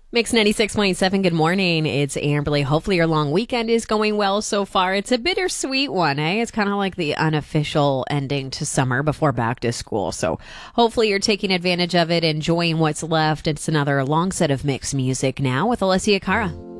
Mix 96.7, good morning. It's Amberly. Hopefully your long weekend is going well so far. It's a bittersweet one, eh? It's kind of like the unofficial ending to summer before back to school. So hopefully you're taking advantage of it, enjoying what's left. It's another long set of mixed music now with Alessia Cara.